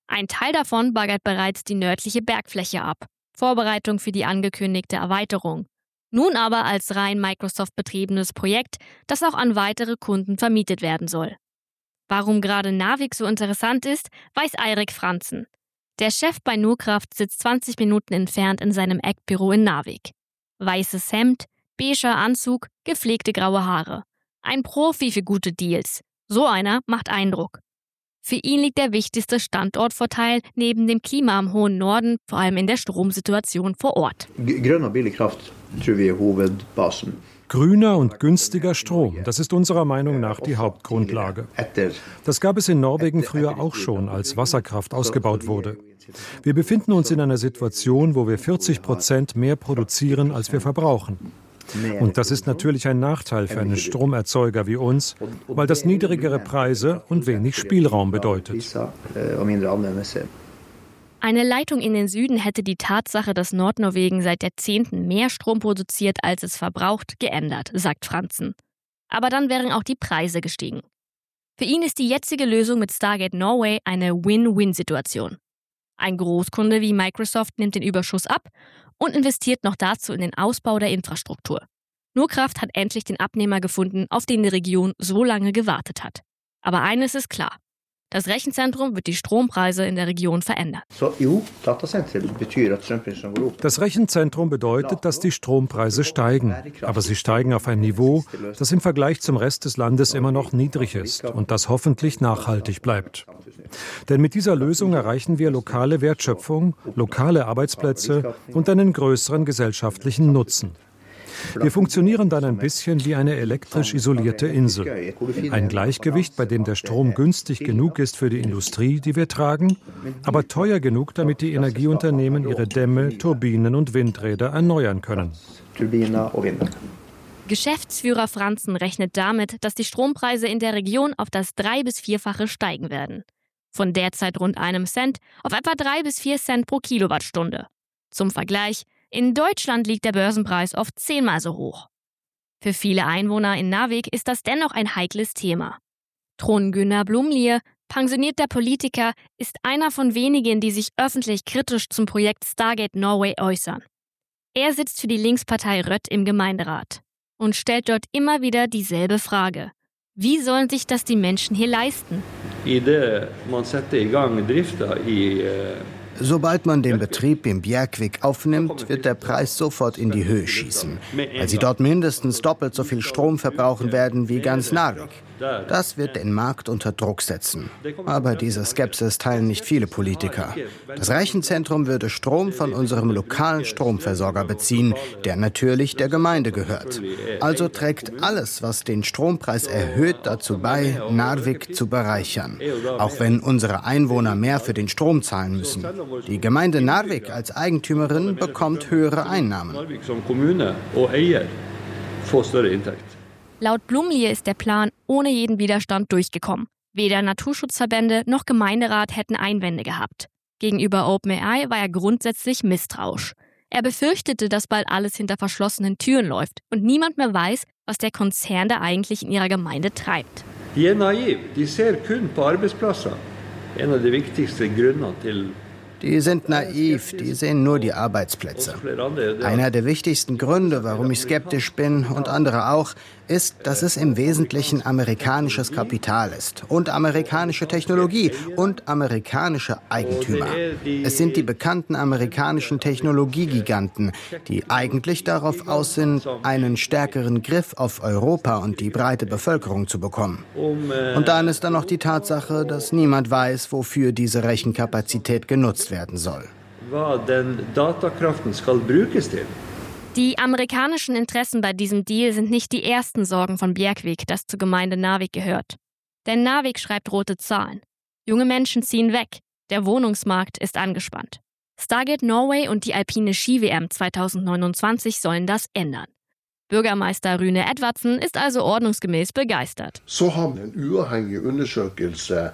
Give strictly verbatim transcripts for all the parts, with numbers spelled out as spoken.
Ein Teil davon baggert bereits die nördliche Bergfläche ab. Vorbereitung für die angekündigte Erweiterung. Nun aber als rein Microsoft-betriebenes Projekt, das auch an weitere Kunden vermietet werden soll. Warum gerade Narvik so interessant ist, weiß Eirik Franzen. Der Chef bei Nurkraft sitzt zwanzig Minuten entfernt in seinem Eckbüro in Narvik. Weißes Hemd, beiger Anzug, gepflegte graue Haare. Ein Profi für gute Deals. So einer macht Eindruck. Für ihn liegt der wichtigste Standortvorteil neben dem Klima am hohen Norden, vor allem in der Stromsituation vor Ort. Grønn og billig kraft, tror vi er hovedbasen. Grüner und günstiger Strom, das ist unserer Meinung nach die Hauptgrundlage. Das gab es in Norwegen früher auch schon, als Wasserkraft ausgebaut wurde. Wir befinden uns in einer Situation, wo wir vierzig Prozent mehr produzieren, als wir verbrauchen. Und das ist natürlich ein Nachteil für einen Stromerzeuger wie uns, weil das niedrigere Preise und wenig Spielraum bedeutet. Eine Leitung in den Süden hätte die Tatsache, dass Nordnorwegen seit Jahrzehnten mehr Strom produziert, als es verbraucht, geändert, sagt Franzen. Aber dann wären auch die Preise gestiegen. Für ihn ist die jetzige Lösung mit Stargate Norway eine Win-Win-Situation. Ein Großkunde wie Microsoft nimmt den Überschuss ab und investiert noch dazu in den Ausbau der Infrastruktur. Nurkraft hat endlich den Abnehmer gefunden, auf den die Region so lange gewartet hat. Aber eines ist klar: Das Rechenzentrum wird die Strompreise in der Region verändern. Das Rechenzentrum bedeutet, dass die Strompreise steigen. Aber sie steigen auf ein Niveau, das im Vergleich zum Rest des Landes immer noch niedrig ist und das hoffentlich nachhaltig bleibt. Denn mit dieser Lösung erreichen wir lokale Wertschöpfung, lokale Arbeitsplätze und einen größeren gesellschaftlichen Nutzen. Wir funktionieren dann ein bisschen wie eine elektrisch isolierte Insel. Ein Gleichgewicht, bei dem der Strom günstig genug ist für die Industrie, die wir tragen, aber teuer genug, damit die Energieunternehmen ihre Dämme, Turbinen und Windräder erneuern können. Geschäftsführer Franzen rechnet damit, dass die Strompreise in der Region auf das drei- bis vierfache steigen werden. Von derzeit rund einem Cent auf etwa drei bis vier Cent pro Kilowattstunde. Zum Vergleich: In Deutschland liegt der Börsenpreis oft zehnmal so hoch. Für viele Einwohner in Narvik ist das dennoch ein heikles Thema. Trond Gunnar Blumlier, pensionierter Politiker, ist einer von wenigen, die sich öffentlich kritisch zum Projekt Stargate Norway äußern. Er sitzt für die Linkspartei Rødt im Gemeinderat und stellt dort immer wieder dieselbe Frage: Wie sollen sich das die Menschen hier leisten? Sobald man den Betrieb im Bjerkvik aufnimmt, wird der Preis sofort in die Höhe schießen, weil sie dort mindestens doppelt so viel Strom verbrauchen werden wie ganz Narvik. Das wird den Markt unter Druck setzen. Aber diese Skepsis teilen nicht viele Politiker. Das Rechenzentrum würde Strom von unserem lokalen Stromversorger beziehen, der natürlich der Gemeinde gehört. Also trägt alles, was den Strompreis erhöht, dazu bei, Narvik zu bereichern. Auch wenn unsere Einwohner mehr für den Strom zahlen müssen. Die Gemeinde Narvik als Eigentümerin bekommt höhere Einnahmen. Laut Blumlier ist der Plan ohne jeden Widerstand durchgekommen. Weder Naturschutzverbände noch Gemeinderat hätten Einwände gehabt. Gegenüber OpenAI war er grundsätzlich misstrauisch. Er befürchtete, dass bald alles hinter verschlossenen Türen läuft und niemand mehr weiß, was der Konzern da eigentlich in ihrer Gemeinde treibt. Die er naiv, die ser kun på arbeidsplasser. En av de viktigste grunnene til Die sind naiv, die sehen nur die Arbeitsplätze. Einer der wichtigsten Gründe, warum ich skeptisch bin und andere auch, ist, dass es im Wesentlichen amerikanisches Kapital ist und amerikanische Technologie und amerikanische Eigentümer. Es sind die bekannten amerikanischen Technologiegiganten, die eigentlich darauf aus sind, einen stärkeren Griff auf Europa und die breite Bevölkerung zu bekommen. Und dann ist da noch die Tatsache, dass niemand weiß, wofür diese Rechenkapazität genutzt werden soll. Die amerikanischen Interessen bei diesem Deal sind nicht die ersten Sorgen von Bjerkvik, das zur Gemeinde Narvik gehört. Denn Narvik schreibt rote Zahlen. Junge Menschen ziehen weg. Der Wohnungsmarkt ist angespannt. Stargate Norway und die alpine Ski-W M zwanzig neunundzwanzig sollen das ändern. Bürgermeister Rune Edvardsen ist also ordnungsgemäß begeistert. So haben eine unabhängige Untersuchung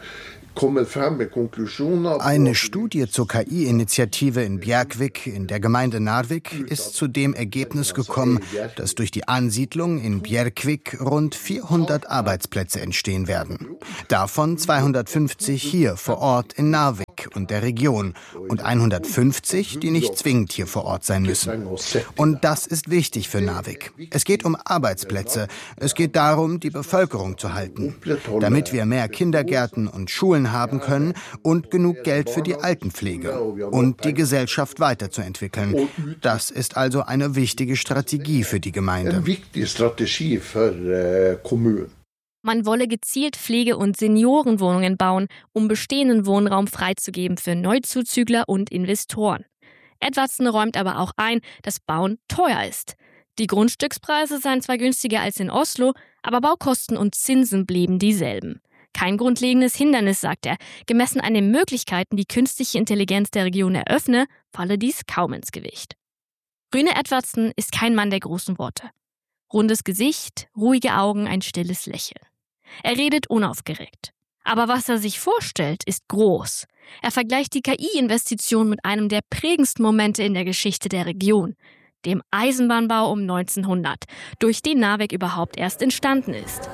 Eine Studie zur K I-Initiative in Bjerkvik in der Gemeinde Narvik ist zu dem Ergebnis gekommen, dass durch die Ansiedlung in Bjerkvik rund vierhundert Arbeitsplätze entstehen werden. Davon zweihundertfünfzig hier vor Ort in Narvik, Narvik und der Region und hundertfünfzig, die nicht zwingend hier vor Ort sein müssen. Und das ist wichtig für Narvik. Es geht um Arbeitsplätze. Es geht darum, die Bevölkerung zu halten, damit wir mehr Kindergärten und Schulen haben können und genug Geld für die Altenpflege und die Gesellschaft weiterzuentwickeln. Das ist also eine wichtige Strategie für die Gemeinde. Eine wichtige Strategie für Kommunen. Man wolle gezielt Pflege- und Seniorenwohnungen bauen, um bestehenden Wohnraum freizugeben für Neuzuzügler und Investoren. Edwardson räumt aber auch ein, dass Bauen teuer ist. Die Grundstückspreise seien zwar günstiger als in Oslo, aber Baukosten und Zinsen blieben dieselben. Kein grundlegendes Hindernis, sagt er. Gemessen an den Möglichkeiten, die künstliche Intelligenz der Region eröffne, falle dies kaum ins Gewicht. Rune Edwardson ist kein Mann der großen Worte. Rundes Gesicht, ruhige Augen, ein stilles Lächeln. Er redet unaufgeregt. Aber was er sich vorstellt, ist groß. Er vergleicht die K I-Investition mit einem der prägendsten Momente in der Geschichte der Region, dem Eisenbahnbau um neunzehnhundert, durch den Narvik überhaupt erst entstanden ist.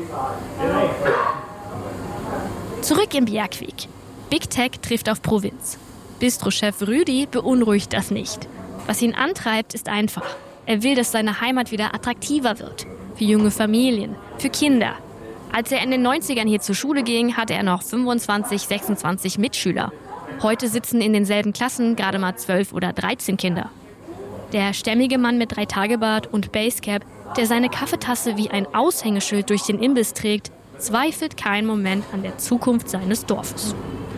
Zurück im Bjerkvik. Big Tech trifft auf Provinz. Bistro-Chef Rüdi beunruhigt das nicht. Was ihn antreibt, ist einfach. Er will, dass seine Heimat wieder attraktiver wird. Für junge Familien, für Kinder. Als er in den neunzigern hier zur Schule ging, hatte er noch fünfundzwanzig, sechsundzwanzig Mitschüler. Heute sitzen in denselben Klassen gerade mal zwölf oder dreizehn Kinder. Der stämmige Mann mit Dreitagebart und Basecap, der seine Kaffeetasse wie ein Aushängeschild durch den Imbiss trägt, zweifelt keinen Moment an der Zukunft seines Dorfes.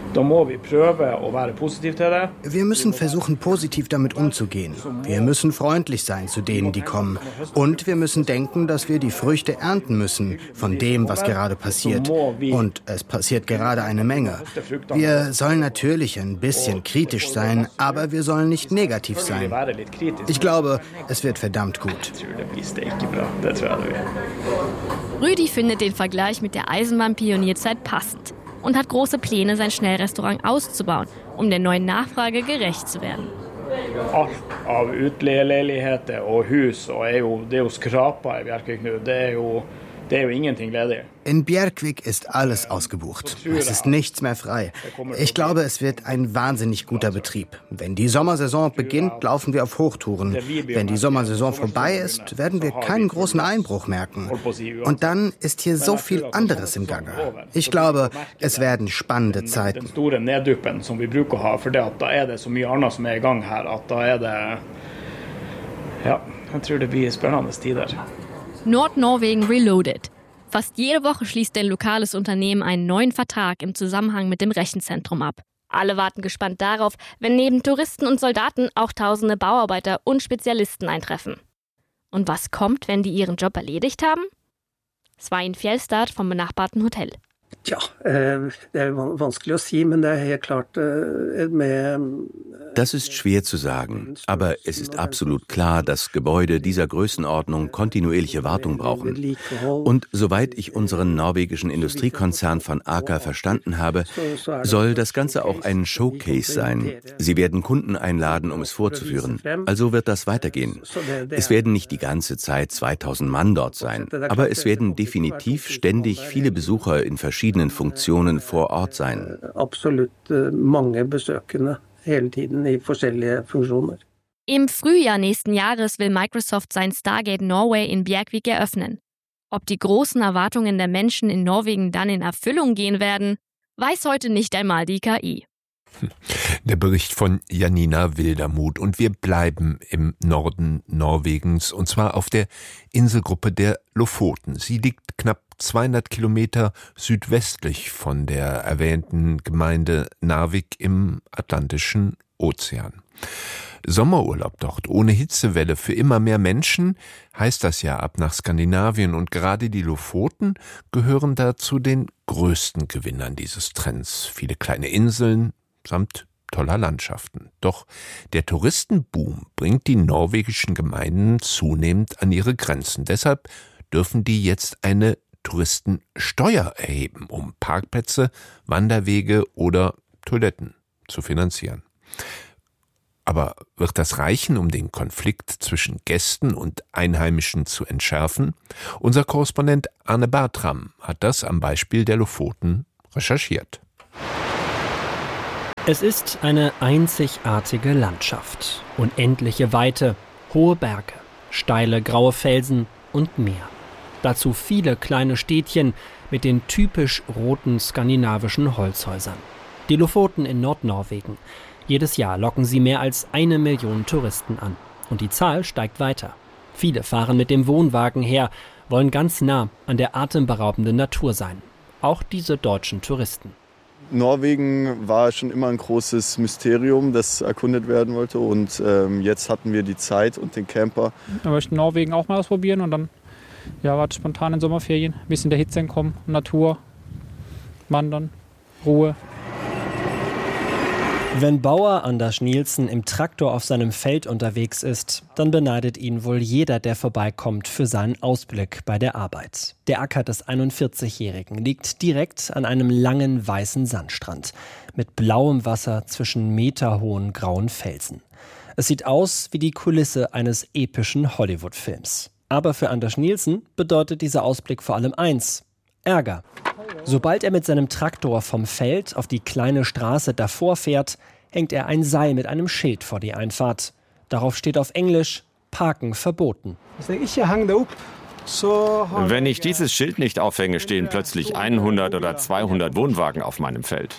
Wir müssen versuchen, positiv damit umzugehen. Wir müssen freundlich sein zu denen, die kommen. Und wir müssen denken, dass wir die Früchte ernten müssen von dem, was gerade passiert. Und es passiert gerade eine Menge. Wir sollen natürlich ein bisschen kritisch sein, aber wir sollen nicht negativ sein. Ich glaube, es wird verdammt gut. Rüdi findet den Vergleich mit der Eisenbahnpionierzeit passend und hat große Pläne, sein Schnellrestaurant auszubauen, um der neuen Nachfrage gerecht zu werden. Alt av utleieleiligheter og hus, og er jo, det er jo skrapa i Bjerkvik nå, det er jo, det er jo ingenting ledig. In Bjerkvik ist alles ausgebucht. Es ist nichts mehr frei. Ich glaube, es wird ein wahnsinnig guter Betrieb. Wenn die Sommersaison beginnt, laufen wir auf Hochtouren. Wenn die Sommersaison vorbei ist, werden wir keinen großen Einbruch merken. Und dann ist hier so viel anderes im Gange. Ich glaube, es werden spannende Zeiten. Den store nedduppen som vi bruker ha, for det at da er det så mye annet som er i gang her, at da er det, ja, jeg tror det blir spennende tider. Nordnorwegen Reloaded. Fast jede Woche schließt ein lokales Unternehmen einen neuen Vertrag im Zusammenhang mit dem Rechenzentrum ab. Alle warten gespannt darauf, wenn neben Touristen und Soldaten auch tausende Bauarbeiter und Spezialisten eintreffen. Und was kommt, wenn die ihren Job erledigt haben? Svein Fjellstad vom benachbarten Hotel. Ja, det er vanskelig å si, men det er helt klart med. Das ist schwer zu sagen, aber es ist absolut klar, dass Gebäude dieser Größenordnung kontinuierliche Wartung brauchen. Und soweit ich unseren norwegischen Industriekonzern von Aker verstanden habe, soll das Ganze auch ein Showcase sein. Sie werden Kunden einladen, um es vorzuführen. Also wird das weitergehen. Es werden nicht die ganze Zeit zweitausend Mann dort sein, aber es werden definitiv ständig viele Besucher in verschiedenen Funktionen vor Ort sein. Absolut mange besøkende. Im Frühjahr nächsten Jahres will Microsoft sein Stargate Norway in Bjerkvik eröffnen. Ob die großen Erwartungen der Menschen in Norwegen dann in Erfüllung gehen werden, weiß heute nicht einmal die K I. Der Bericht von Janina Wildermuth. Und wir bleiben im Norden Norwegens, und zwar auf der Inselgruppe der Lofoten. Sie liegt knapp zweihundert Kilometer südwestlich von der erwähnten Gemeinde Narvik im Atlantischen Ozean. Sommerurlaub dort ohne Hitzewelle für immer mehr Menschen, heißt das ja ab nach Skandinavien, und gerade die Lofoten gehören da zu den größten Gewinnern dieses Trends. Viele kleine Inseln samt toller Landschaften. Doch der Touristenboom bringt die norwegischen Gemeinden zunehmend an ihre Grenzen. Deshalb dürfen die jetzt eine Touristensteuer erheben, um Parkplätze, Wanderwege oder Toiletten zu finanzieren. Aber wird das reichen, um den Konflikt zwischen Gästen und Einheimischen zu entschärfen? Unser Korrespondent Arne Bartram hat das am Beispiel der Lofoten recherchiert. Es ist eine einzigartige Landschaft. Unendliche Weite, hohe Berge, steile graue Felsen und Meer. Dazu viele kleine Städtchen mit den typisch roten skandinavischen Holzhäusern. Die Lofoten in Nordnorwegen. Jedes Jahr locken sie mehr als eine Million Touristen an. Und die Zahl steigt weiter. Viele fahren mit dem Wohnwagen her, wollen ganz nah an der atemberaubenden Natur sein. Auch diese deutschen Touristen. Norwegen war schon immer ein großes Mysterium, das erkundet werden wollte. Und ähm, jetzt hatten wir die Zeit und den Camper. Wir möchten Norwegen auch mal ausprobieren und dann ja, war spontan in Sommerferien. Ein bisschen der Hitze entkommen, Natur, Wandern, Ruhe. Wenn Bauer Anders Nielsen im Traktor auf seinem Feld unterwegs ist, dann beneidet ihn wohl jeder, der vorbeikommt, für seinen Ausblick bei der Arbeit. Der Acker des einundvierzigjährigen liegt direkt an einem langen weißen Sandstrand mit blauem Wasser zwischen meterhohen grauen Felsen. Es sieht aus wie die Kulisse eines epischen Hollywood-Films. Aber für Anders Nielsen bedeutet dieser Ausblick vor allem eins: Ärger. Sobald er mit seinem Traktor vom Feld auf die kleine Straße davor fährt, hängt er ein Seil mit einem Schild vor die Einfahrt. Darauf steht auf Englisch: Parken verboten. Wenn ich dieses Schild nicht aufhänge, stehen plötzlich hundert oder zweihundert Wohnwagen auf meinem Feld.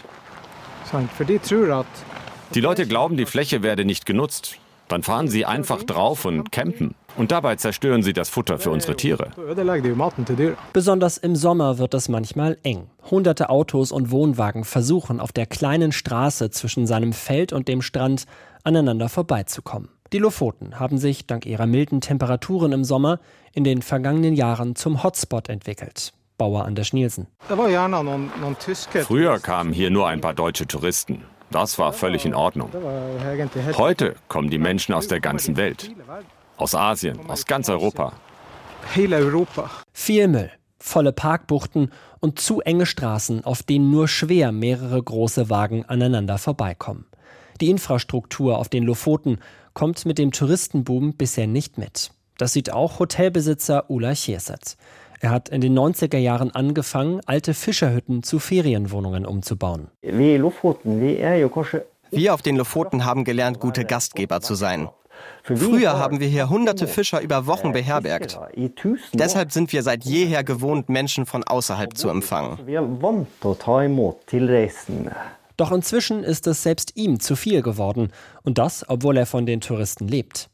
Die Leute glauben, die Fläche werde nicht genutzt. Dann fahren sie einfach drauf und campen. Und dabei zerstören sie das Futter für unsere Tiere. Besonders im Sommer wird es manchmal eng. Hunderte Autos und Wohnwagen versuchen, auf der kleinen Straße zwischen seinem Feld und dem Strand aneinander vorbeizukommen. Die Lofoten haben sich dank ihrer milden Temperaturen im Sommer in den vergangenen Jahren zum Hotspot entwickelt. Bauer Anders Nielsen. Früher kamen hier nur ein paar deutsche Touristen. Das war völlig in Ordnung. Heute kommen die Menschen aus der ganzen Welt. Aus Asien, aus ganz Europa. Viel Müll, volle Parkbuchten und zu enge Straßen, auf denen nur schwer mehrere große Wagen aneinander vorbeikommen. Die Infrastruktur auf den Lofoten kommt mit dem Touristenboom bisher nicht mit. Das sieht auch Hotelbesitzer Ola Kjeset. Er hat in den neunziger Jahren angefangen, alte Fischerhütten zu Ferienwohnungen umzubauen. Wir auf den Lofoten haben gelernt, gute Gastgeber zu sein. Früher haben wir hier hunderte Fischer über Wochen beherbergt. Deshalb sind wir seit jeher gewohnt, Menschen von außerhalb zu empfangen. Doch inzwischen ist es selbst ihm zu viel geworden. Und das, obwohl er von den Touristen lebt.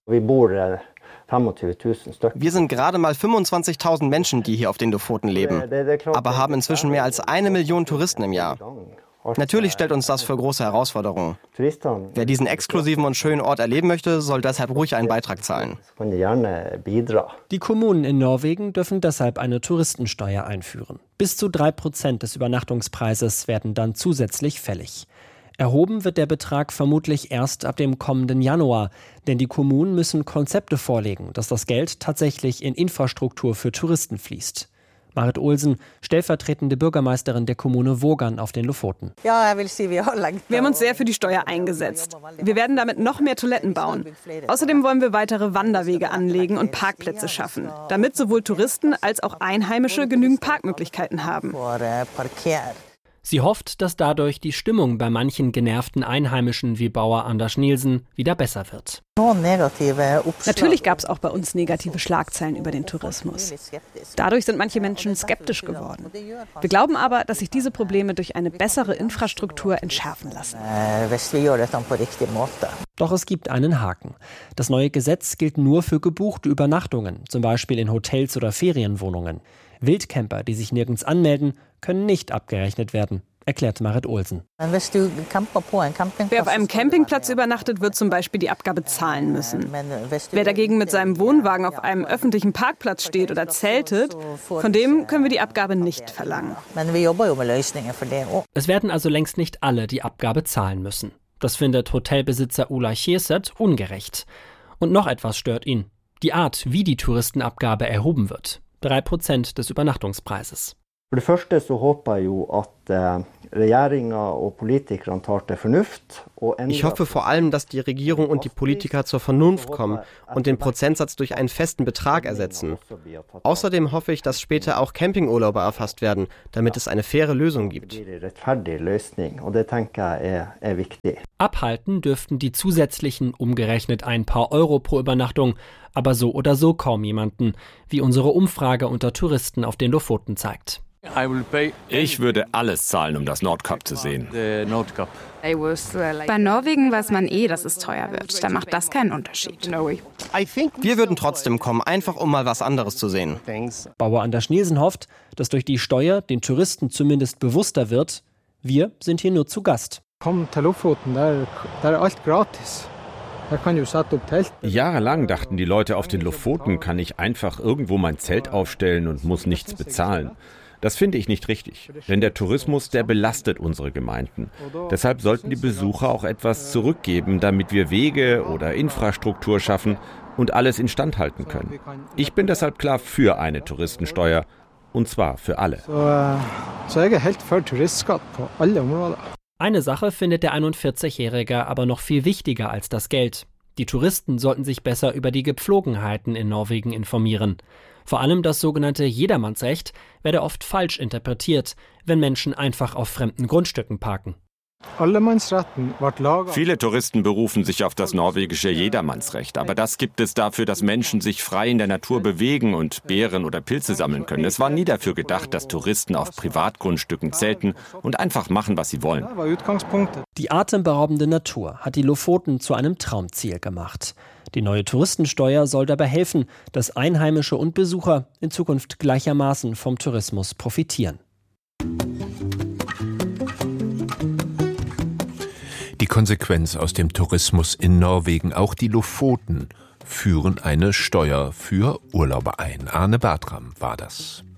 Wir sind gerade mal fünfundzwanzigtausend Menschen, die hier auf den Lofoten leben, aber haben inzwischen mehr als eine Million Touristen im Jahr. Natürlich stellt uns das für große Herausforderungen. Wer diesen exklusiven und schönen Ort erleben möchte, soll deshalb ruhig einen Beitrag zahlen. Die Kommunen in Norwegen dürfen deshalb eine Touristensteuer einführen. Bis zu drei Prozent des Übernachtungspreises werden dann zusätzlich fällig. Erhoben wird der Betrag vermutlich erst ab dem kommenden Januar, denn die Kommunen müssen Konzepte vorlegen, dass das Geld tatsächlich in Infrastruktur für Touristen fließt. Marit Olsen, stellvertretende Bürgermeisterin der Kommune Vågan auf den Lofoten. Wir haben uns sehr für die Steuer eingesetzt. Wir werden damit noch mehr Toiletten bauen. Außerdem wollen wir weitere Wanderwege anlegen und Parkplätze schaffen, damit sowohl Touristen als auch Einheimische genügend Parkmöglichkeiten haben. Sie hofft, dass dadurch die Stimmung bei manchen genervten Einheimischen wie Bauer Anders Nielsen wieder besser wird. Natürlich gab es auch bei uns negative Schlagzeilen über den Tourismus. Dadurch sind manche Menschen skeptisch geworden. Wir glauben aber, dass sich diese Probleme durch eine bessere Infrastruktur entschärfen lassen. Doch es gibt einen Haken. Das neue Gesetz gilt nur für gebuchte Übernachtungen, zum Beispiel in Hotels oder Ferienwohnungen. Wildcamper, die sich nirgends anmelden, können nicht abgerechnet werden, erklärt Marit Olsen. Wer auf einem Campingplatz übernachtet, wird zum Beispiel die Abgabe zahlen müssen. Wer dagegen mit seinem Wohnwagen auf einem öffentlichen Parkplatz steht oder zeltet, von dem können wir die Abgabe nicht verlangen. Es werden also längst nicht alle die Abgabe zahlen müssen. Das findet Hotelbesitzer Ola Kjeset ungerecht. Und noch etwas stört ihn: die Art, wie die Touristenabgabe erhoben wird. Drei Prozent des Übernachtungspreises. Ich hoffe vor allem, dass die Regierung und die Politiker zur Vernunft kommen und den Prozentsatz durch einen festen Betrag ersetzen. Außerdem hoffe ich, dass später auch Campingurlauber erfasst werden, damit es eine faire Lösung gibt. Abhalten dürften die zusätzlichen umgerechnet ein paar Euro pro Übernachtung, aber so oder so kaum jemanden, wie unsere Umfrage unter Touristen auf den Lofoten zeigt. Ich würde alles zahlen, um das Nordkap zu sehen. Bei Norwegen weiß man eh, dass es teuer wird. Da macht das keinen Unterschied. Wir würden trotzdem kommen, einfach um mal was anderes zu sehen. Bauer Anders Nielsen hofft, dass durch die Steuer den Touristen zumindest bewusster wird, wir sind hier nur zu Gast. Komm til Lofoten, da ist alles gratis. Jahrelang dachten die Leute, auf den Lofoten kann ich einfach irgendwo mein Zelt aufstellen und muss nichts bezahlen. Das finde ich nicht richtig, denn der Tourismus, der belastet unsere Gemeinden. Deshalb sollten die Besucher auch etwas zurückgeben, damit wir Wege oder Infrastruktur schaffen und alles instand halten können. Ich bin deshalb klar für eine Touristensteuer, und zwar für alle. Eine Sache findet der einundvierzigjährige aber noch viel wichtiger als das Geld. Die Touristen sollten sich besser über die Gepflogenheiten in Norwegen informieren. Vor allem das sogenannte Jedermannsrecht werde oft falsch interpretiert, wenn Menschen einfach auf fremden Grundstücken parken. Viele Touristen berufen sich auf das norwegische Jedermannsrecht, aber das gibt es dafür, dass Menschen sich frei in der Natur bewegen und Beeren oder Pilze sammeln können. Es war nie dafür gedacht, dass Touristen auf Privatgrundstücken zelten und einfach machen, was sie wollen. Die atemberaubende Natur hat die Lofoten zu einem Traumziel gemacht. Die neue Touristensteuer soll dabei helfen, dass Einheimische und Besucher in Zukunft gleichermaßen vom Tourismus profitieren. Die Konsequenz aus dem Tourismus in Norwegen, auch die Lofoten führen eine Steuer für Urlauber ein. Arne Bartram war das.